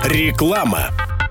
Реклама.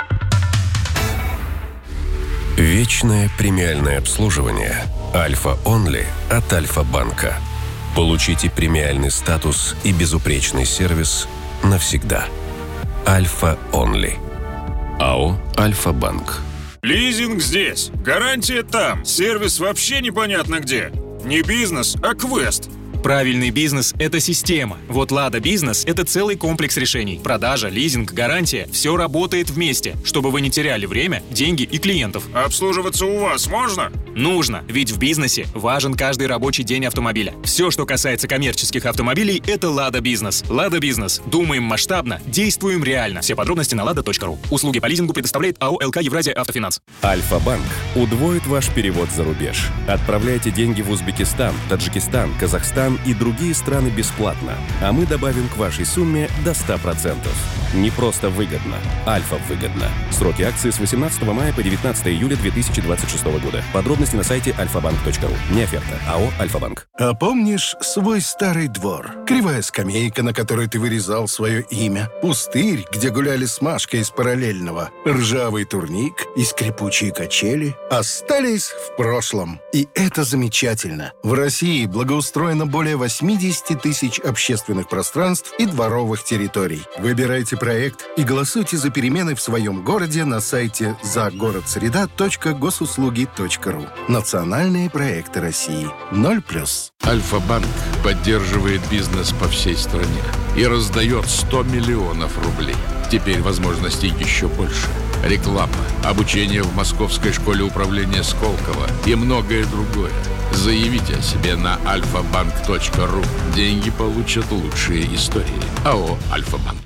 Вечное премиальное обслуживание Альфа Онли от Альфа-банка. Получите премиальный статус и безупречный сервис навсегда. Альфа Онли. АО «Альфа-банк». Лизинг здесь, гарантия там, сервис вообще непонятно где. Не бизнес, а квест. Правильный бизнес – это система. Вот «Лада Бизнес» – это целый комплекс решений. Продажа, лизинг, гарантия – все работает вместе, чтобы вы не теряли время, деньги и клиентов. Обслуживаться у вас можно? Нужно, ведь в бизнесе важен каждый рабочий день автомобиля. Все, что касается коммерческих автомобилей – это «Лада Бизнес». «Лада Бизнес». Думаем масштабно, действуем реально. Все подробности на lada.ru. Услуги по лизингу предоставляет АО «ЛК Евразия Автофинанс». Альфа-банк удвоит ваш перевод за рубеж. Отправляйте деньги в Узбекистан, Таджикистан, Казахстан и другие страны бесплатно, а мы добавим к вашей сумме до 100%. Не просто выгодно, Альфа выгодно. Сроки акции с 18 мая по 19 июля 2026 года. Подробности на сайте alfabank.ru. Не оферта. АО «Альфа-банк». А помнишь свой старый двор? Кривая скамейка, на которой ты вырезал свое имя. Пустырь, где гуляли с Машкой из параллельного. Ржавый турник и скрипучие качели остались в прошлом. И это замечательно. В России благоустроено более 80 тысяч общественных пространств и дворовых территорий. Выбирайте проект и голосуйте за перемены в своем городе на сайте загородсреда.госуслуги.ру. Национальные проекты России. 0+. Альфа-банк поддерживает бизнес по всей стране и раздает 100 миллионов рублей. Теперь возможностей еще больше. Реклама, обучение в Московской школе управления Сколково и многое другое. Заявите о себе на alfabank.ru. Деньги получат лучшие истории. АО «Альфа-банк».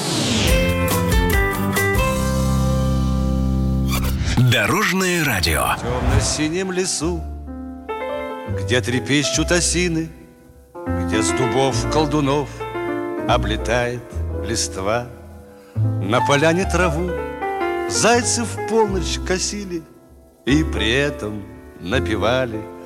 Дорожное радио. В темно-синем лесу, где трепещут осины, где с дубов колдунов облетает листва, на поляне траву зайцы в полночь косили и при этом напевали